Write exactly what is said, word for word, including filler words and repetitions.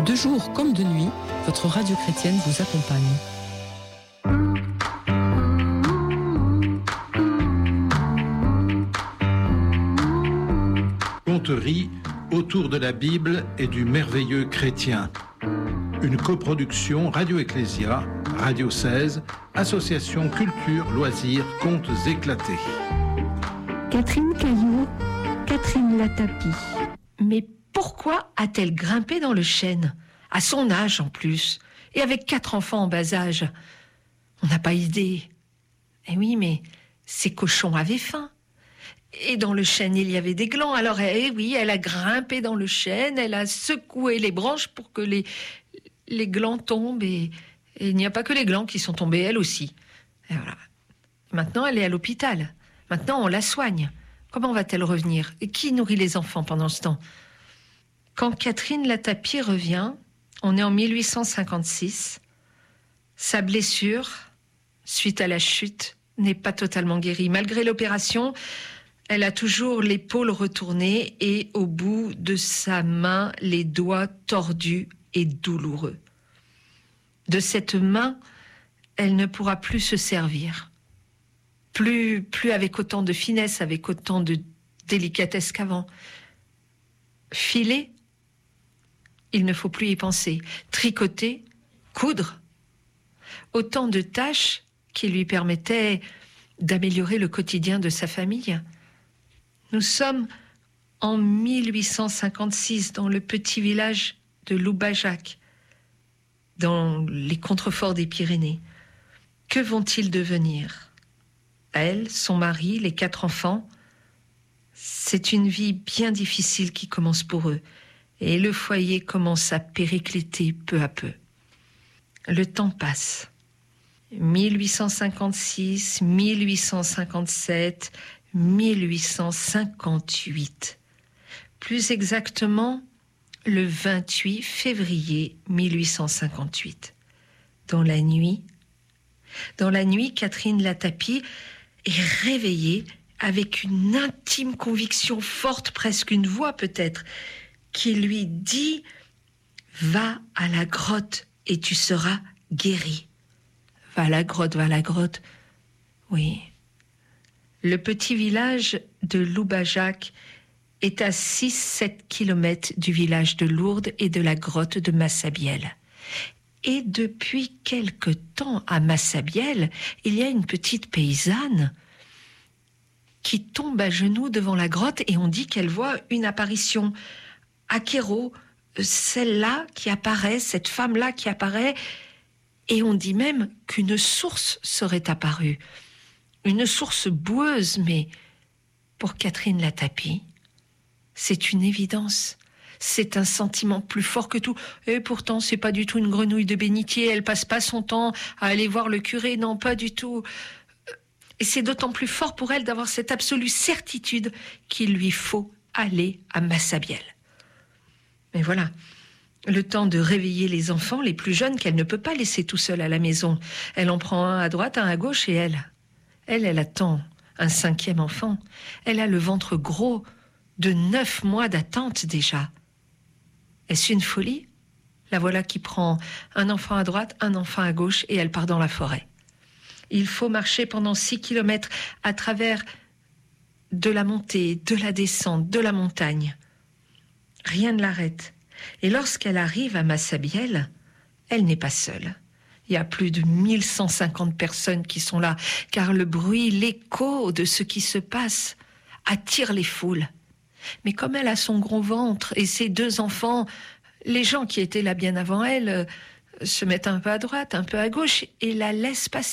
De jour comme de nuit, votre radio chrétienne vous accompagne. Conterie autour de la Bible et du merveilleux chrétien. Une coproduction Radio Ecclésia, Radio seize, Association Culture, Loisirs, Contes éclatés. Catherine Caillot, Catherine Latapie. Mais pourquoi a-t-elle grimpé dans le chêne, à son âge en plus, et avec quatre enfants en bas âge? On n'a pas idée. Eh oui, mais ces cochons avaient faim. Et dans le chêne, il y avait des glands. Alors, eh oui, elle a grimpé dans le chêne, elle a secoué les branches pour que les, les glands tombent. Et, et il n'y a pas que les glands qui sont tombés, elle aussi. Et voilà. Maintenant, elle est à l'hôpital. Maintenant, on la soigne. Comment va-t-elle revenir? Et qui nourrit les enfants pendant ce temps? Quand Catherine Latapie revient, on est en mille huit cent cinquante-six. Sa blessure, suite à la chute, n'est pas totalement guérie. Malgré l'opération, elle a toujours l'épaule retournée et au bout de sa main, les doigts tordus et douloureux. De cette main, elle ne pourra plus se servir. Plus, plus avec autant de finesse, avec autant de délicatesse qu'avant. Filer, il ne faut plus y penser. Tricoter, coudre, autant de tâches qui lui permettaient d'améliorer le quotidien de sa famille. Nous sommes en mille huit cent cinquante-six dans le petit village de Loubajac, dans les contreforts des Pyrénées. Que vont-ils devenir? Elle, son mari, les quatre enfants, c'est une vie bien difficile qui commence pour eux. Et le foyer commence à péricliter peu à peu. Le temps passe. mille huit cent cinquante-six, mille huit cent cinquante-sept, mille huit cent cinquante-huit. Plus exactement, le vingt-huit février mille huit cent cinquante-huit. Dans la nuit, dans la nuit, Catherine Latapie est réveillée avec une intime conviction forte, presque une voix peut-être, qui lui dit « Va à la grotte et tu seras guérie. » Va à la grotte, va à la grotte. Oui. Le petit village de Loubajac est à six à sept kilomètres du village de Lourdes et de la grotte de Massabielle. Et depuis quelque temps, à Massabielle, il y a une petite paysanne qui tombe à genoux devant la grotte et on dit qu'elle voit une apparition. Akero, celle-là qui apparaît, cette femme-là qui apparaît, et on dit même qu'une source serait apparue. Une source boueuse, mais pour Catherine Latapie, c'est une évidence. C'est un sentiment plus fort que tout. Et pourtant, c'est pas du tout une grenouille de bénitier. Elle passe pas son temps à aller voir le curé. Non, pas du tout. Et c'est d'autant plus fort pour elle d'avoir cette absolue certitude qu'il lui faut aller à Massabielle. Mais voilà, le temps de réveiller les enfants, les plus jeunes, qu'elle ne peut pas laisser tout seul à la maison. Elle en prend un à droite, un à gauche, et elle, elle, elle attend un cinquième enfant. Elle a le ventre gros de neuf mois d'attente déjà. Est-ce une folie? La voilà qui prend un enfant à droite, un enfant à gauche, et elle part dans la forêt. Il faut marcher pendant six kilomètres à travers de la montée, de la descente, de la montagne. Rien ne l'arrête. Et lorsqu'elle arrive à Massabielle, elle n'est pas seule. Il y a plus de mille cent cinquante personnes qui sont là, car le bruit, l'écho de ce qui se passe attire les foules. Mais comme elle a son gros ventre et ses deux enfants, les gens qui étaient là bien avant elle se mettent un peu à droite, un peu à gauche et la laissent passer.